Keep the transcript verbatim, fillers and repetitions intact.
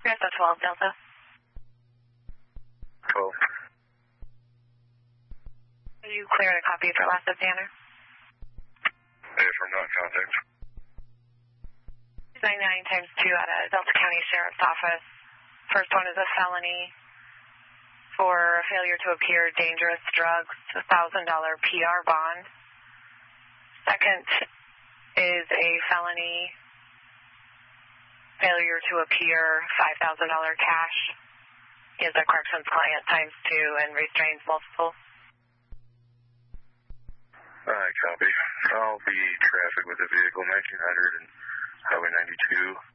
Delta twelve, Delta. twelve. Are you clear to copy for last of Tanner? Affirm, not contact. ninety-nine times two out of Delta County Sheriff's Office. First one is a felony for failure to appear, dangerous drugs, a one thousand dollars P R bond. Second is a felony failure to appear, five thousand dollars cash. He is a corrections client times two and restrains multiple. Alright, copy. I'll be traffic with the vehicle nineteen hundred and Highway ninety-two.